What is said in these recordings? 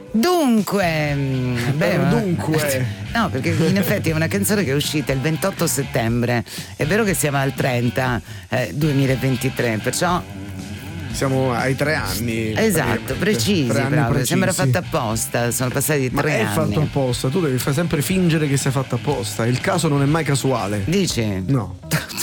Dunque, dunque. No, perché in effetti è una canzone che è uscita il 28 settembre. È vero che siamo al 30 2023, perciò siamo ai 3 anni. esatto, precisi, 3 anni proprio. precisi. Sembra fatta apposta, sono passati 3 anni. Ma è fatto apposta, tu devi sempre fingere che sia fatto apposta. Il caso non è mai casuale. Dici? No.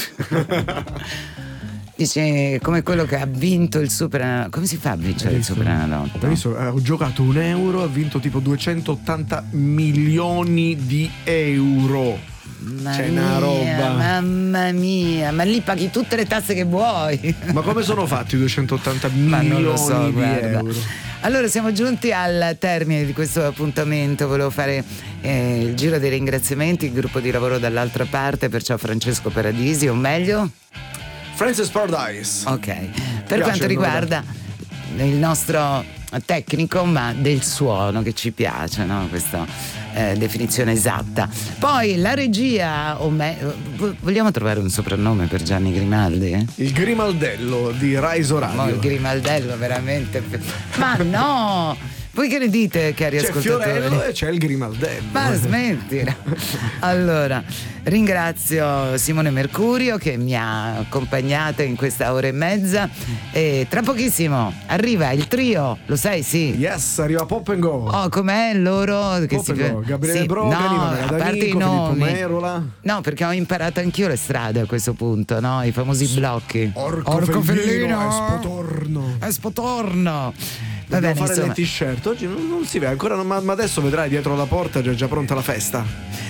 Dice come quello che ha vinto il Super. Come si fa a vincere il Superenalotto? Ho giocato €1, ha vinto tipo 280 milioni di euro. C'è una roba. Mamma mia, ma lì paghi tutte le tasse che vuoi. Ma come sono fatti i 280 Ma milioni non lo so, di guarda. euro? Allora siamo giunti al termine di questo appuntamento. Volevo fare il giro dei ringraziamenti, il gruppo di lavoro dall'altra parte, perciò Francesco Paradisi, o meglio Francis Paradise. ok, per quanto riguarda il nostro tecnico, ma del suono che ci piace, no? Questa definizione esatta. Poi la regia, vogliamo trovare un soprannome per Gianni Grimaldi? Il Grimaldello di Raiso Radio. No, il Grimaldello veramente. Ma no! Voi che ne dite, cari c'è ascoltatori? Fiorello e c'è il Grimaldello. Ma smettila. Allora, ringrazio Simone Mercurio che mi ha accompagnata in questa ora e mezza, e tra pochissimo arriva il trio, lo sai? Sì. Yes, arriva Pop and Go. Oh, com'è loro? Che Pop and Go. Gabriele Brogani, no, Manuela a parte D'Amico, i Filippo nomi. Merola. No, perché ho imparato anch'io le strade a questo punto, no? I famosi blocchi. Orco Fellino, Espotorno. Espotorno. Va Dobbiamo bene, fare insomma. le t-shirt. Oggi non si vede ancora, ma adesso vedrai dietro la porta è già pronta la festa.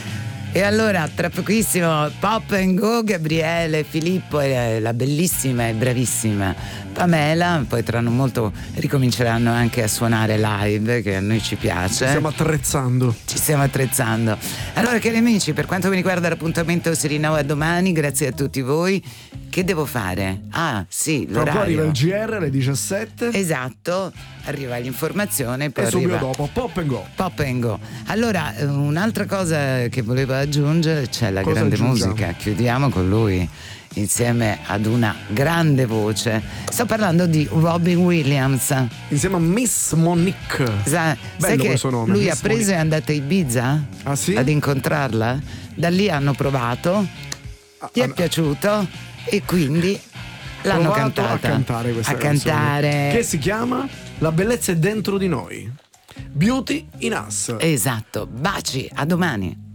E allora, tra pochissimo, Pop and Go, Gabriele, Filippo e la bellissima e bravissima Pamela. Poi tra non molto ricominceranno anche a suonare live, che a noi ci piace. Ci stiamo attrezzando. Allora, cari amici, per quanto mi riguarda l'appuntamento si rinnova domani. Grazie a tutti voi. Che devo fare? Ah, sì, l'orario. Poi arriva il GR alle 17. Esatto, arriva l'informazione, poi e subito arriva dopo Pop and Go. Pop and Go. Allora, un'altra cosa che volevo aggiungere, c'è la Cosa grande aggiungiamo? musica. Chiudiamo con lui insieme ad una grande voce. Sto parlando di Robin Williams. Insieme a Miss Monique. Sai Bello che questo nome, lui Miss ha preso Monique. e è andato a Ibiza? Ah, sì? Ad incontrarla. Da lì hanno provato, gli è piaciuto e quindi l'hanno Provato cantata. a cantare questa canzone, cantare. che si chiama La bellezza è dentro di noi. Beauty in Us. Esatto. Baci, a domani.